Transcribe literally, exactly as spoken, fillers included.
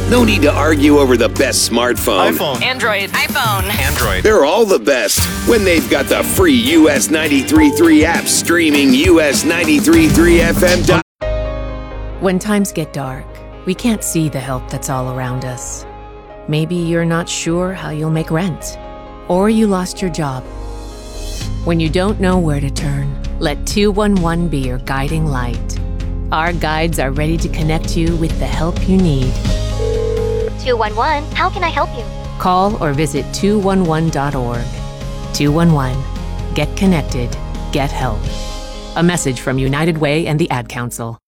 No need to argue over the best smartphone. iPhone. Android. iPhone. Android. They're all the best when they've got the free U S ninety-three point three app streaming U S ninety-three point three F M. When times get dark, we can't see the help that's all around us. Maybe you're not sure how you'll make rent, or you lost your job. When you don't know where to turn, let two one one be your guiding light. Our guides are ready to connect you with the help you need. two one one, how can I help you? Call or visit two one one dot org. two one one. Get connected. Get help. A message from United Way and the Ad Council.